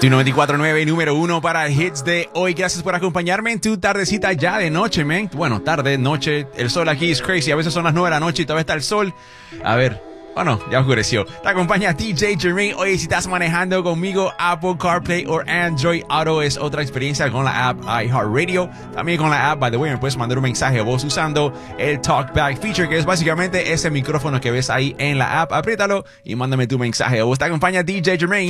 Tu 94.9, número 1 para hits de hoy. Gracias por acompañarme en tu tardecita ya de noche, man. Bueno, tarde, noche. El sol aquí es crazy. A veces son las 9 de la noche y todavía está el sol. A ver. Bueno, ya oscureció. Te acompaña DJ Jermaine. Oye, si estás manejando conmigo, Apple CarPlay o Android Auto es otra experiencia con la app iHeartRadio. También con la app, by the way, me puedes mandar un mensaje a vos usando el Talkback feature, que es básicamente ese micrófono que ves ahí en la app. Apriétalo y mándame tu mensaje a vos. Te acompaña DJ Jermaine.